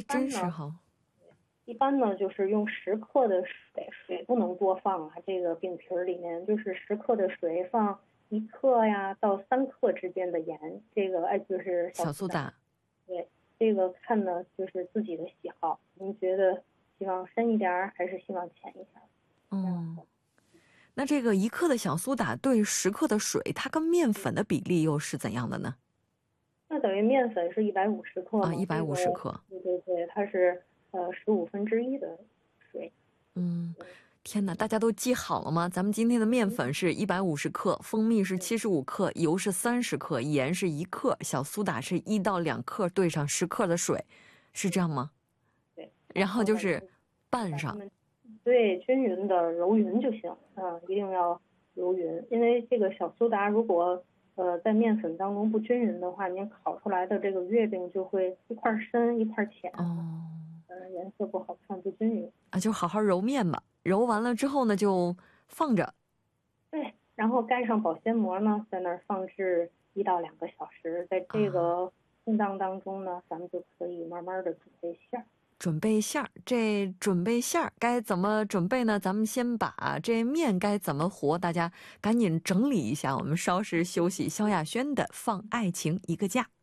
真是好。 一般呢就是用10克的水不能多放啊，这个饼皮里面就是10克的水放1克呀到3克之间的盐，这个就是小苏打。 对，这个看呢就是自己的喜好，您觉得希望深一点还是希望浅一点？ 那这个1克的小苏打对10克的水，它跟面粉的比例又是怎样的呢？ 那等于面粉是150克嘛 ？150克。 对，它是1/15的水。 天哪，大家都记好了吗？咱们今天的面粉是150克，蜂蜜是75克，油是30克，盐是1克，小苏打是1到2克，兑上10克的水，是这样吗？ 对， 然后就是拌上。 对，均匀的揉匀就行。一定要揉匀，因为这个小苏打如果在面粉当中不均匀的话，您烤出来的这个月饼就会一块深一块浅，颜色不好看，不均匀。 就好好揉面吧，揉完了之后呢，就放着。 对，然后盖上保鲜膜呢，在那儿放置1到2个小时，在这个空档当中呢，咱们就可以慢慢的准备馅儿。 这准备馅儿该怎么准备呢？咱们先把这面该怎么和，大家赶紧整理一下。我们稍事休息，萧亚轩的《放爱情一个假》。